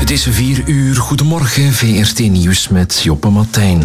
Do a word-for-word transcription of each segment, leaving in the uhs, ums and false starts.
Het is vier uur. Goedemorgen, V R T Nieuws met Joppe Martijn.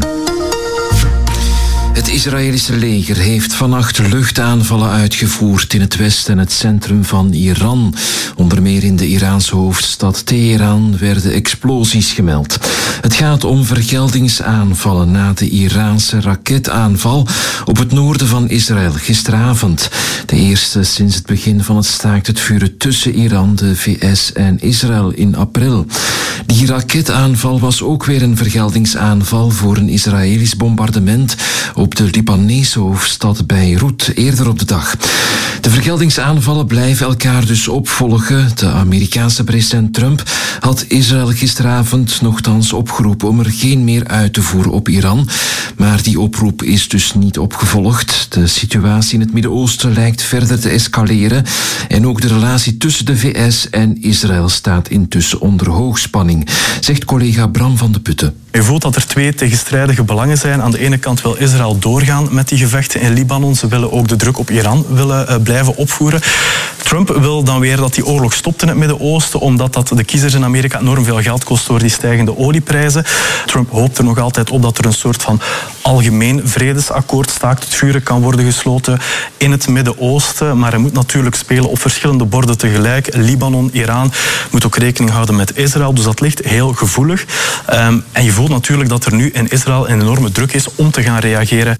Het Israëlische leger heeft vannacht luchtaanvallen uitgevoerd in het westen en het centrum van Iran. Onder meer in de Iraanse hoofdstad Teheran werden explosies gemeld. Het gaat om vergeldingsaanvallen na de Iraanse raketaanval op het noorden van Israël gisteravond. De eerste sinds het begin van het staakt het vuren tussen Iran, de V S en Israël in april. Die raketaanval was ook weer een vergeldingsaanval voor een Israëlisch bombardement op de Libanese hoofdstad Beirut eerder op de dag. De vergeldingsaanvallen blijven elkaar dus opvolgen. De Amerikaanse president Trump had Israël gisteravond nogthans opgeroepen om er geen meer uit te voeren op Iran. Maar die oproep is dus niet opgevolgd. De situatie in het Midden-Oosten lijkt verder te escaleren. En ook de relatie tussen de V S en Israël staat intussen onder hoogspanning, zegt collega Bram van de Putten. Je voelt dat er twee tegenstrijdige belangen zijn. Aan de ene kant wil Israël doorgaan met die gevechten in Libanon. Ze willen ook de druk op Iran willen uh, blijven opvoeren. Trump wil dan weer dat die oorlog stopt in het Midden-Oosten, omdat dat de kiezers in Amerika enorm veel geld kost door die stijgende olieprijzen. Trump hoopt er nog altijd op dat er een soort van algemeen vredesakkoord, staakt het vuren, kan worden gesloten in het Midden-Oosten. Maar hij moet natuurlijk spelen op verschillende borden tegelijk. Libanon, Iran, moet ook rekening houden met Israël. Dus dat ligt heel gevoelig. Um, en je voelt natuurlijk dat er nu in Israël een enorme druk is om te gaan reageren.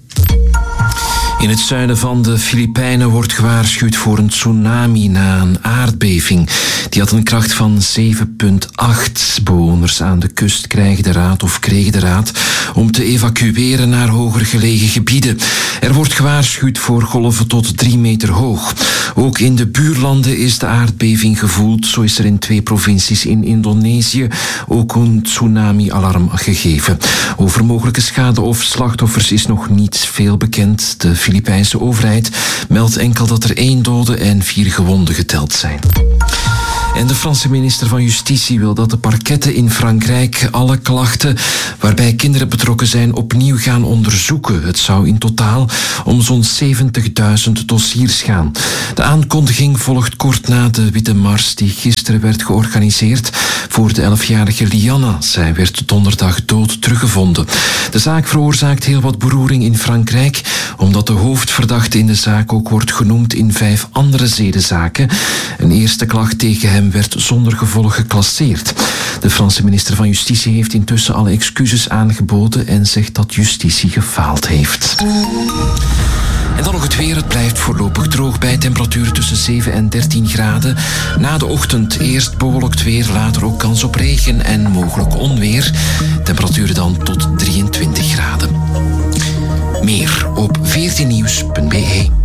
In het zuiden van de Filipijnen wordt gewaarschuwd voor een tsunami na een aardbeving. Die had een kracht van zeven komma acht. Bewoners aan de kust krijgen de raad of kregen de raad om te evacueren naar hoger gelegen gebieden. Er wordt gewaarschuwd voor golven tot drie meter hoog. Ook in de buurlanden is de aardbeving gevoeld. Zo is er in twee provincies in Indonesië ook een tsunami-alarm gegeven. Over mogelijke schade of slachtoffers is nog niet veel bekend. De Filipijnse overheid meldt enkel dat er één dode en vier gewonden geteld zijn. En de Franse minister van Justitie wil dat de parketten in Frankrijk alle klachten waarbij kinderen betrokken zijn opnieuw gaan onderzoeken. Het zou in totaal om zo'n zeventigduizend dossiers gaan. De aankondiging volgt kort na de Witte Mars die gisteren werd georganiseerd voor de elfjarige Lianna. Zij werd donderdag dood teruggevonden. De zaak veroorzaakt heel wat beroering in Frankrijk, omdat de hoofdverdachte in de zaak ook wordt genoemd in vijf andere zedenzaken. Een eerste klacht tegen hem werd zonder gevolg geclasseerd. De Franse minister van Justitie heeft intussen alle excuses aangeboden en zegt dat justitie gefaald heeft. En dan nog het weer. Het blijft voorlopig droog bij temperaturen tussen zeven en dertien graden. Na de ochtend eerst bewolkt weer, later ook kans op regen en mogelijk onweer. Temperaturen dan tot drieëntwintig graden. Meer op veertien nieuws punt b e.